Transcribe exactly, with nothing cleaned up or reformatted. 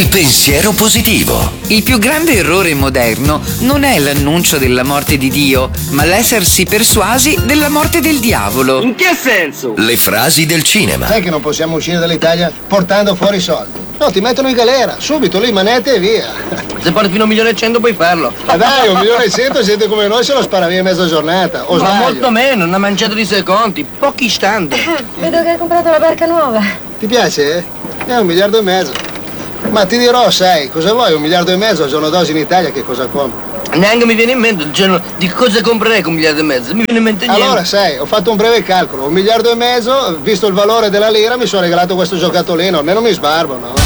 il pensiero positivo. Il più grande errore moderno non è l'annuncio della morte di Dio, ma l'essersi persuasi della morte del diavolo. In che senso? Le frasi del cinema. Sai che non possiamo uscire dall'Italia portando fuori i soldi? No, ti mettono in galera, subito, lì manette e via. Se porti fino a un milione e cento puoi farlo. Ma dai, un milione e cento, gente come noi se lo spara via in mezza giornata. O Ma sbaglio? molto meno, una manciata di secondi, pochi stand. Eh, vedo che hai comprato la barca nuova. Ti piace? È un miliardo e mezzo. Ma ti dirò, sai, cosa vuoi? Un miliardo e mezzo al giorno d'oggi in Italia, che cosa compri? Neanche mi viene in mente il giorno di cosa comprerei con un miliardo e mezzo, mi viene in mente niente. Allora, sai, ho fatto un breve calcolo, un miliardo e mezzo, visto il valore della lira, mi sono regalato questo giocattolino, almeno mi sbarbo, no?